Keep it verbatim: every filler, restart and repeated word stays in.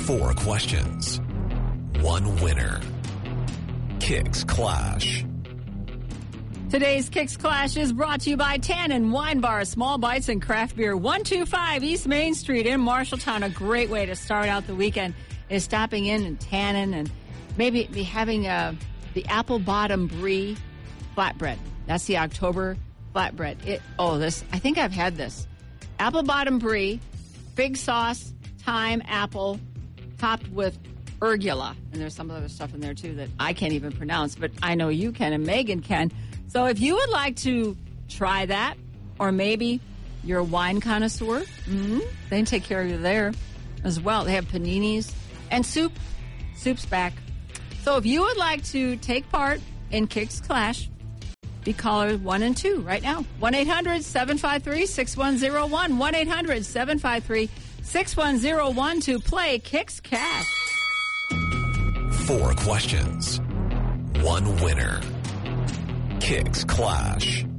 Four questions. One winner. Kicks Clash. Today's Kicks Clash is brought to you by Tannen Wine Bar, Small Bites and Craft Beer, one two five East Main Street in Marshalltown. A great way to start out the weekend is stopping in and Tannen and maybe be having uh, the apple bottom brie flatbread. That's the October flatbread. It, oh, this, I think I've had this. Apple bottom brie, fig sauce, thyme, apple, topped with ergula. And there's some other stuff in there, too, that I can't even pronounce, but I know you can and Megan can. So if you would like to try that, or maybe you're a wine connoisseur, mm-hmm, they can take care of you there as well. They have paninis and soup. Soup's back. So if you would like to take part in Kicks Clash, be caller one and two right now. one eight hundred seven five three six one zero one. one eight hundred seven five three six one zero one to play Kicks Clash. Four questions. One winner. Kicks Clash.